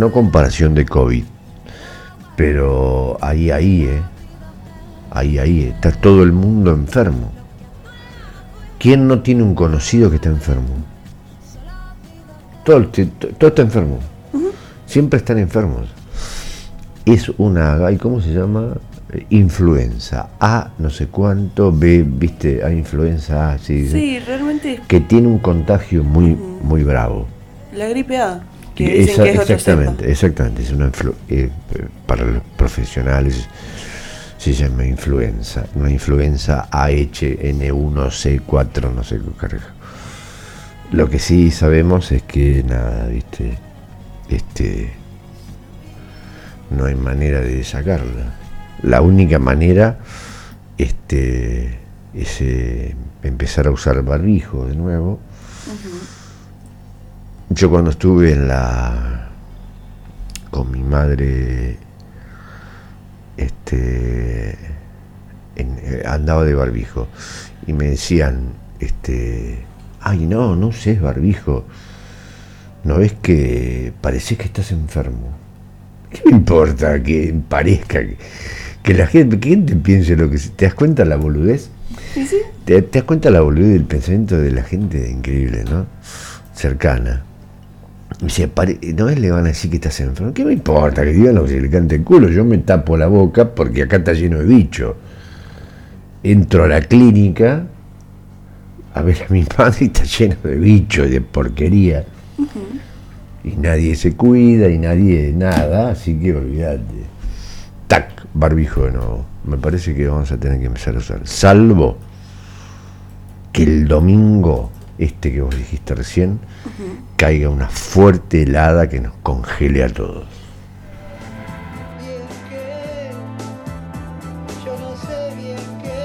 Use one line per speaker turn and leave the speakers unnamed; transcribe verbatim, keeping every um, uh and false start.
no comparación de COVID, pero ahí, ahí, eh, ahí, ahí, eh, está todo el mundo enfermo. ¿Quién no tiene un conocido que está enfermo? Todo, todo está enfermo. Uh-huh. Siempre están enfermos. Es una, ¿cómo se llama? Influenza A, no sé cuánto, B, viste, hay influenza A, sí,
sí, realmente
que tiene un contagio muy, uh-huh. muy bravo.
La gripe A, que dicen Esa, que es
exactamente, exactamente, es una influ, eh, para los profesionales se llama influenza, una influenza A H N uno C cuatro, no sé qué carajo. Lo que sí sabemos es que nada, viste, este, no hay manera de sacarla. La única manera este, es eh, empezar a usar barbijo de nuevo. Uh-huh. Yo cuando estuve en la con mi madre, este, en, eh, andaba de barbijo y me decían, este, ay no, no uses barbijo, no ves que parecés que estás enfermo. ¿Qué me importa que parezca que Que la gente, que gente piense lo que... ¿Te das cuenta la boludez?
¿Sí, sí?
¿Te, te das cuenta la boludez del pensamiento de la gente increíble, ¿no? Cercana. Y dice, no es le van a decir que estás enfermo. ¿Qué me importa que digan lo que se le cante el culo? Yo me tapo la boca porque acá está lleno de bicho. Entro a la clínica a ver a mi padre y está lleno de bicho y de porquería. Uh-huh. Y nadie se cuida y nadie nada, así que olvídate. Tac, barbijo de nuevo. Me parece que vamos a tener que empezar a usar. Salvo que el domingo, este que vos dijiste recién, uh-huh. caiga una fuerte helada que nos congele a todos.
Y es que yo no sé bien qué